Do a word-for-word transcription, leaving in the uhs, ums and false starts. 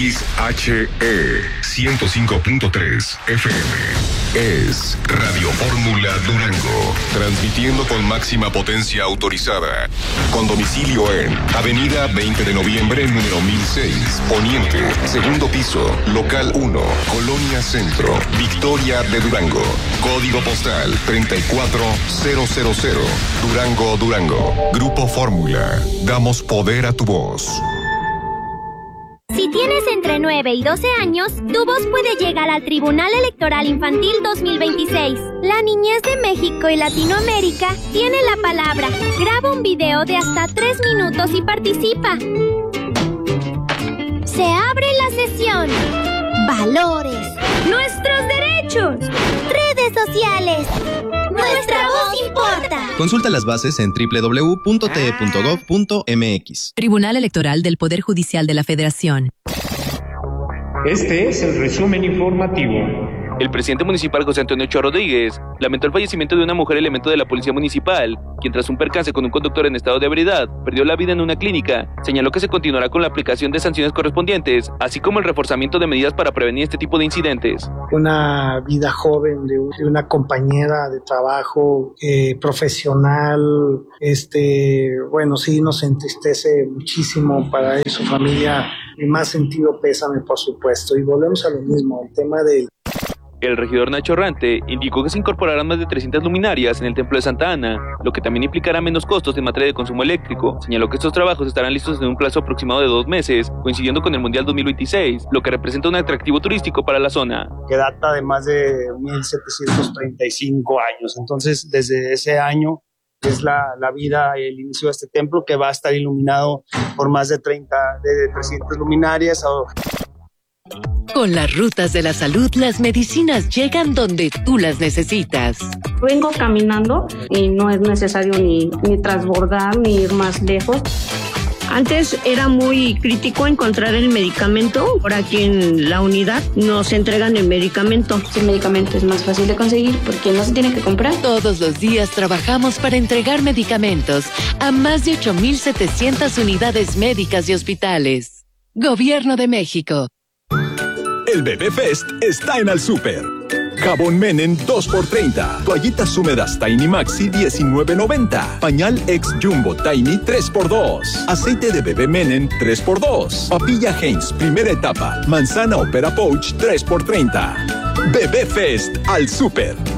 X H E ciento cinco punto tres F M. Es Radio Fórmula Durango, transmitiendo con máxima potencia autorizada, con domicilio en Avenida veinte de noviembre, número mil seis, Poniente, segundo piso, local uno, Colonia Centro, Victoria de Durango. Código postal treinta y cuatro mil, Durango, Durango. Grupo Fórmula, damos poder a tu voz. Si tienes entre nueve y doce años, tu voz puede llegar al Tribunal Electoral Infantil dos mil veintiséis. La niñez de México y Latinoamérica tiene la palabra. Graba un video de hasta tres minutos y participa. Se abre la sesión. Valores. Nuestros derechos. Redes sociales. Nuestra voz importa. Consulta las bases en doble u doble u doble u punto t e punto gov punto m x. Tribunal Electoral del Poder Judicial de la Federación. Este es el resumen informativo. El presidente municipal José Antonio Ochoa Rodríguez lamentó el fallecimiento de una mujer elemento de la policía municipal, quien tras un percance con un conductor en estado de ebriedad, perdió la vida en una clínica. Señaló que se continuará con la aplicación de sanciones correspondientes, así como el reforzamiento de medidas para prevenir este tipo de incidentes. Una vida joven de una compañera de trabajo, eh, profesional, este, bueno, sí nos entristece muchísimo para él, su familia, y más sentido pésame, por supuesto. Y volvemos a lo mismo, el tema de... El regidor Nacho Rante indicó que se incorporarán más de trescientas luminarias en el Templo de Santa Ana, lo que también implicará menos costos en materia de consumo eléctrico. Señaló que estos trabajos estarán listos en un plazo aproximado de dos meses, coincidiendo con el Mundial dos mil veintiséis, lo que representa un atractivo turístico para la zona. Que data de más de mil setecientos treinta y cinco años. Entonces, desde ese año es la, la vida y el inicio de este templo, que va a estar iluminado por más de treinta, de trescientas luminarias. Con las rutas de la salud, las medicinas llegan donde tú las necesitas. Vengo caminando y no es necesario ni, ni transbordar ni ir más lejos. Antes era muy crítico encontrar el medicamento. Por aquí en la unidad nos entregan el medicamento. El medicamento es más fácil de conseguir porque no se tiene que comprar. Todos los días trabajamos para entregar medicamentos a más de ocho mil setecientas unidades médicas y hospitales. Gobierno de México. El Bebé Fest está en Alsúper. Jabón Menem dos por treinta. Toallitas húmedas Tiny Maxi diecinueve noventa. Pañal Ex Jumbo Tiny tres por dos. Aceite de bebé Menem tres por dos. Papilla Heinz primera etapa. Manzana Opera Pouch tres por treinta. Bebé Fest Alsúper.